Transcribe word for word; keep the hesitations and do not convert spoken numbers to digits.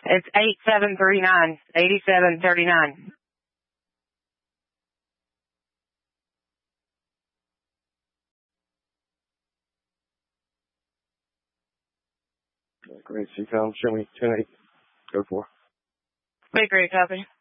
It's eight seven three nine, eight seven three nine. Great. So you come show me ten eight. Go for. Big great copy.